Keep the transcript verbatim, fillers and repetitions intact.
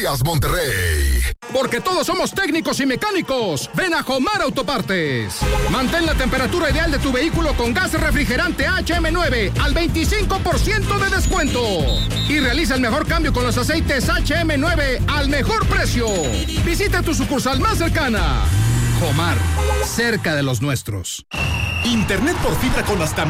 Díaz, Monterrey. Porque todos somos técnicos y mecánicos. Ven a Jomar Autopartes. Mantén la temperatura ideal de tu vehículo con gas refrigerante H M nueve al veinticinco por ciento de descuento. Y realiza el mejor cambio con los aceites H M nueve al mejor precio. Visita tu sucursal más cercana. Jomar, cerca de los nuestros. Internet por fibra con hasta